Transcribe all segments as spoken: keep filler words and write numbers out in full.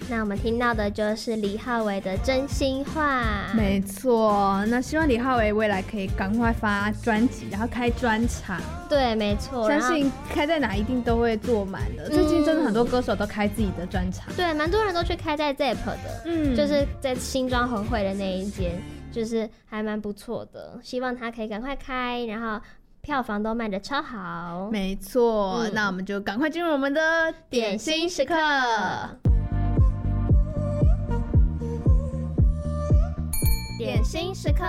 那我们听到的就是李浩维的真心话。 没错，那希望李浩维未来可以赶快发专辑，然后开专场。 对，没错， 相信开在哪一定都会坐满的。最近真的很多歌手都开自己的专场， 对，蛮多人都去开在 Z E P 的，嗯，就是在新庄红会的那一间，就是还蛮不错的。希望他可以赶快开，然后票房都卖得超好。 没错，嗯、那我们就赶快进入我们的点心时刻。点心时刻，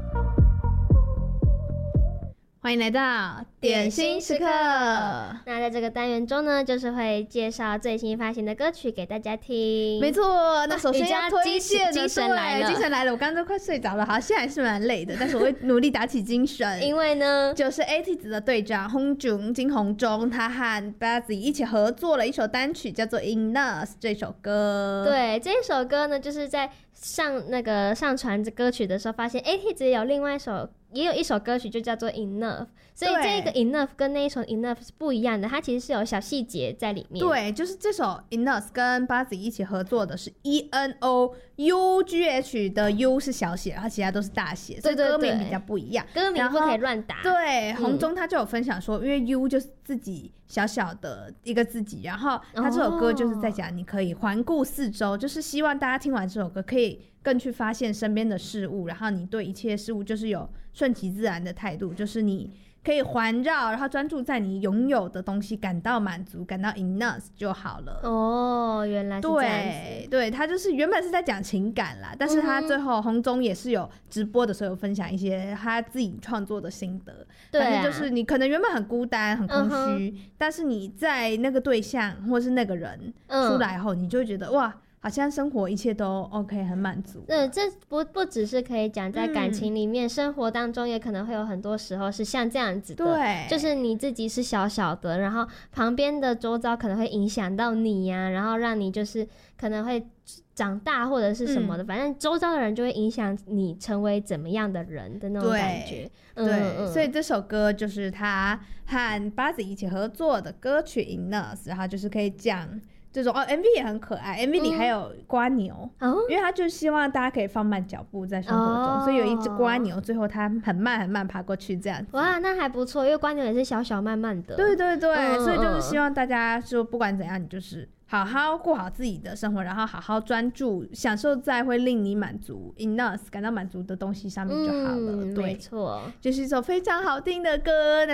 欢迎来到点心时刻。 那在这个单元中呢，就是会介绍最新发行的歌曲给大家听。 没错，那首先要推荐的， 精神来了， 精神来了。我刚刚都快睡着了，好，现在还是蛮累的，但是我会努力打起精神。 因为呢， 就是 A T 子的队长洪炯金宏中，他和 Bazzi 一起合作了一首单曲，叫做 Enough 这首歌。 对，这首歌呢，就是在上那个上传歌曲的时候，发现 A T 子有另外一首。也有一首歌曲就叫做 Enough， 所以这个 Enough 跟那一首 Enough 是不一样的，它其实是有小细节在里面。 对，就是这首 Enough 跟 Bazzi 一起合作的是 E N O U G H 的 U 是小写，然后其他都是大写，所以歌名比较不一样。 歌名不可以乱打。 对，洪中他就有分享说，因为 U 就是自己小小的一个自己，然后他这首歌就是在讲你可以环顾四周，就是希望大家听完这首歌可以更去发现身边的事物，然后你对一切事物就是有顺其自然的态度，就是你可以环绕，然后专注在你拥有的东西，感到满足，感到 enough 就好了。 哦，原来是这样子。 对对，他就是原本是在讲情感啦，但是他最后洪中也是有直播的时候有分享一些他自己创作的心得。对、啊，反正就是你可能原本很孤单、很空虚、嗯，但是你在那个对象或是那个人出来后，嗯、你就会觉得哇。好像生活一切都 OK， 很满足。 对，这不不只是可以讲在感情里面、嗯，生活当中也可能会有很多时候是像这样子的。 对， 就是你自己是小小的，然后旁边的周遭可能会影响到你呀、啊，然后让你就是可能会长大或者是什么的，嗯、反正周遭的人就会影响你成为怎么样的人的那种感觉。 对，嗯嗯、所以这首歌就是他和 Bazzi 一起合作的歌曲 Enough， 然后就是可以讲。这种哦 ，M V 也很可爱 ，M V 里还有蝸牛、嗯，因为他就希望大家可以放慢脚步在生活中，哦、所以有一只蝸牛，最后它很慢很慢爬过去这样子。 哇，那还不错，因为蝸牛也是小小慢慢的。 对对对，嗯、所以就是希望大家说不管怎样，你就是好好过好自己的生活，然后好好专注，享受在会令你满足 enough 感到满足的东西上面就好了。嗯、对， 没错， 就是一首非常好听的歌。